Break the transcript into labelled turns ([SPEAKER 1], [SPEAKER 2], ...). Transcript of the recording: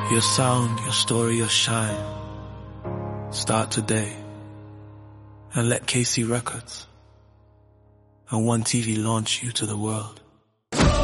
[SPEAKER 1] Your sound, your story, your shine. Start today and let KC Records and One TV launch you to the world.